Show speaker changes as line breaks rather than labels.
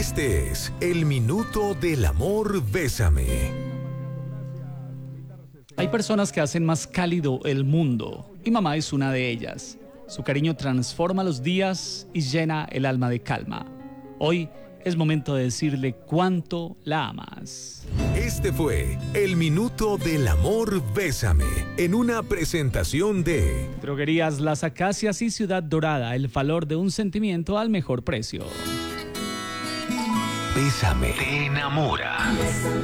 Este es el Minuto del Amor Bésame.
Hay personas que hacen más cálido el mundo y mamá es una de ellas. Su cariño transforma los días y llena el alma de calma. Hoy es momento de decirle cuánto la amas.
Este fue el Minuto del Amor Bésame, en una presentación de
Droguerías Las Acacias y Ciudad Dorada, el valor de un sentimiento al mejor precio.
Bésame, te enamora.